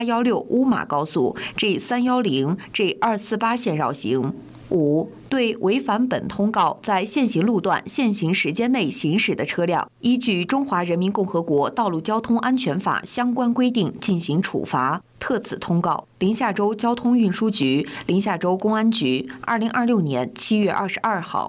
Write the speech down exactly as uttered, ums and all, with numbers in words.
幺六乌马高速 G 三一零、G 二四八线绕行。五、对违反本通告在现行路段限行时间内行驶的车辆，依据《中华人民共和国道路交通安全法》相关规定进行处罚。特此通告，临夏州交通运输局、临夏州公安局，二零二六年七月二十二号。